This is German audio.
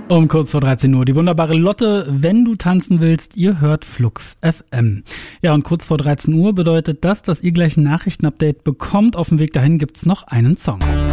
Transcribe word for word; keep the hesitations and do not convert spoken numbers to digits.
Um kurz vor dreizehn Uhr die wunderbare Lotte, wenn du tanzen willst, ihr hört Flux F M. Ja, und kurz vor dreizehn Uhr bedeutet das, dass ihr gleich ein Nachrichtenupdate bekommt. Auf dem Weg dahin gibt's noch einen Song.